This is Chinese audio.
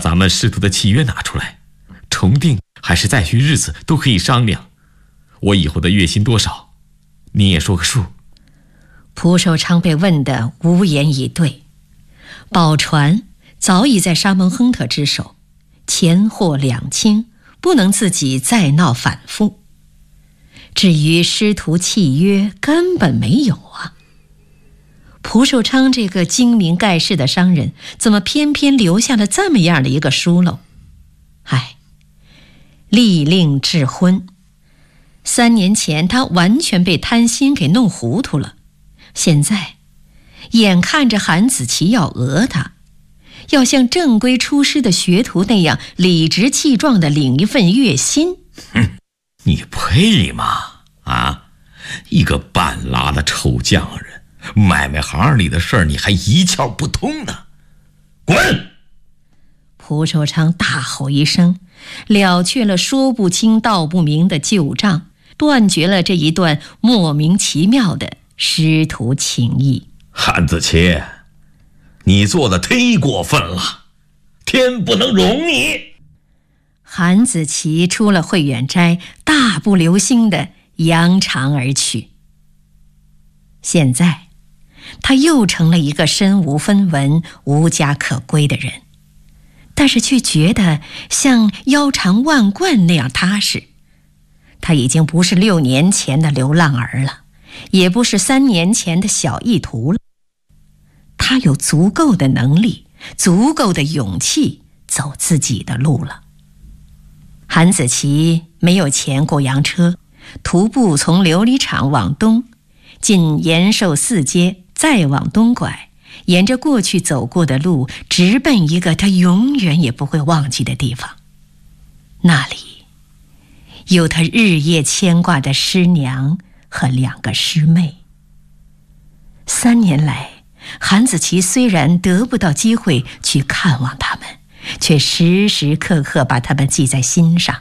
咱们师徒的契约拿出来，重定还是再续日子都可以商量。我以后的月薪多少，你也说个数。 蒲寿昌被问得无言以对。宝船早已在沙蒙亨特之手，钱货两清，不能自己再闹反复。至于师徒契约，根本没有啊。蒲寿昌这个精明盖世的商人，怎么偏偏留下了这么样的一个疏漏？利令智昏。3年前他完全被贪心给弄糊涂了，现在眼看着韩子琪要讹他，要像正规出师的学徒那样理直气壮地领一份月薪。 你配吗？一个半拉的臭匠人，买卖行里的事儿你还一窍不通呢！滚！ 蒲寿昌大吼一声，了却了说不清道不明的旧账，断绝了这一段莫名其妙的师徒情谊。 韩子琪，你做的忒过分了，天不能容你！ 韩子琪出了慧远斋，大步流星地扬长而去。现在他又成了一个身无分文、无家可归的人，但是却觉得像腰缠万贯那样踏实。他已经不是6年前的流浪儿了，也不是3年前的小艺徒了。他有足够的能力，足够的勇气走自己的路了。韩子琪没有钱过洋车，徒步从琉璃厂往东，进延寿寺街，再往东拐，沿着过去走过的路，直奔一个他永远也不会忘记的地方。那里有他日夜牵挂的师娘和2个师妹。3年来，韩子琪虽然得不到机会去看望他们，却时时刻刻把他们记在心上。